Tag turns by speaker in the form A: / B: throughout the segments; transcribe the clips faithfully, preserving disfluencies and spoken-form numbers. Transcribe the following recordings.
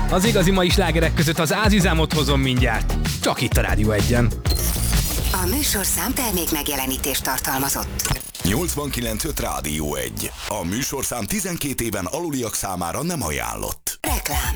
A: Az igazi mai slágerek között az Ázizámot hozom mindjárt. Csak itt a Rádió egyen.
B: A műsorszám termék megjelenítést tartalmazott.
C: nyolcvankilenc öt Rádió egy. A műsorszám tizenkét éven aluliak számára nem ajánlott.
B: Reklám.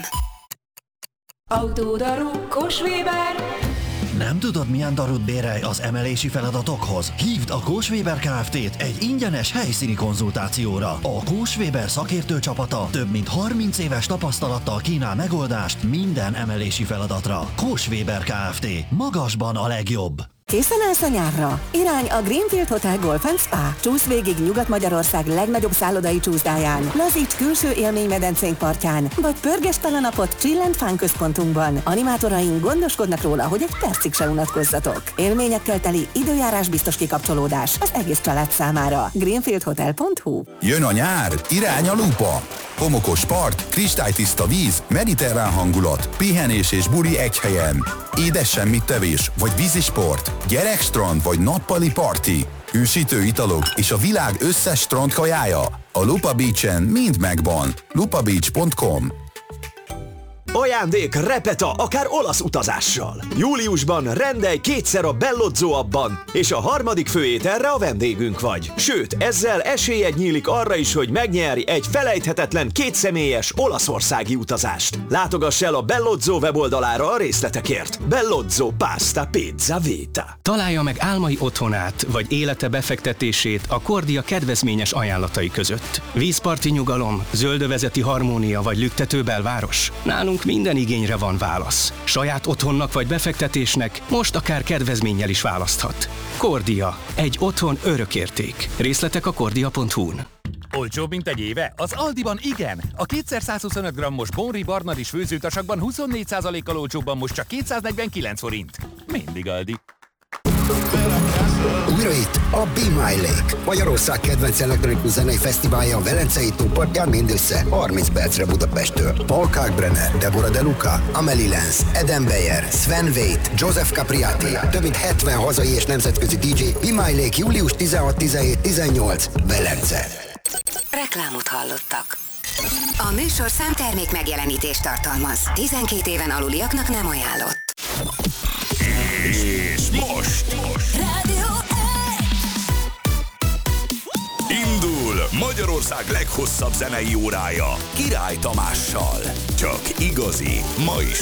D: Autódaru Kós-Weber.
E: Nem tudod, milyen darut bérelj az emelési feladatokhoz? Hívd a Kós-Weber Kft-t egy ingyenes helyszíni konzultációra. A Kós-Weber szakértő csapata több mint harminc éves tapasztalattal kínál megoldást minden emelési feladatra. Kós-Weber Kft. Magasban a legjobb.
F: Készen állsz a nyárra? Irány a Greenfield Hotel Golf and Spa. Csúsz végig Nyugat-Magyarország legnagyobb szállodai csúszdáján, lazíts külső élménymedencénk partján, vagy pörges fel a napot Chill and Fun központunkban. Animátoraink gondoskodnak róla, hogy egy percig se unatkozzatok. Élményekkel teli időjárás biztos kikapcsolódás az egész család számára. greenfield hotel pont hu.
C: Jön a nyár, irány a Lupa! Homokos part, kristálytiszta víz, mediterrán hangulat, pihenés és buli egy helyen. Édes semmit tevés vagy vízisport, gyerekstrand vagy nappali parti, ősítő italok és a világ összes strand kajája. A Lupa Beach-en mind megvan. lupa beach pont com.
G: Ajándék Repeta, akár olasz utazással. Júliusban rendelj kétszer a Bellozzo appban, és a harmadik főételre a vendégünk vagy. Sőt, ezzel esélyed nyílik arra is, hogy megnyerj egy felejthetetlen kétszemélyes olaszországi utazást. Látogass el a Bellozzo weboldalára a részletekért. Bellozzo Pasta Pizza Vita.
H: Találja meg álmai otthonát, vagy élete befektetését a Kordia kedvezményes ajánlatai között. Vízparti nyugalom, zöldövezeti harmónia vagy lüktető belváros. Nálunk minden igényre van válasz. Saját otthonnak vagy befektetésnek most akár kedvezménnyel is választhat. Kordia. Egy otthon örökérték. Részletek a kordia pont hu-n.
I: Olcsóbb, mint egy éve? Az Aldiban igen! A kétszer százhuszonöt grammos Bonri Barnadis főzőtasakban huszonnégy százalékkal olcsóbban most csak kétszáznegyvenkilence forint. Mindig Aldi.
J: Újra itt a Be My Lake, Magyarország kedvenc elektronikus zenei fesztiválja a Velencei tópartján mindössze harminc percre Budapesttől. Paul Kalkbrenner, Deborah De Luca, Amelie Lenz, Eden Beyer, Sven Veit, Joseph Capriati, több mint hetven hazai és nemzetközi dé dzsé. Be My Lake július tizenhat, tizenhét, tizennyolc, Velence.
B: Reklámot hallottak. A műsorszám termék megjelenítést tartalmaz. tizenkét éven aluliaknak nem ajánlott.
C: És most, most.
B: Rádió
C: Indul Magyarország leghosszabb zenei órája Király Tamással. Csak igazi, mai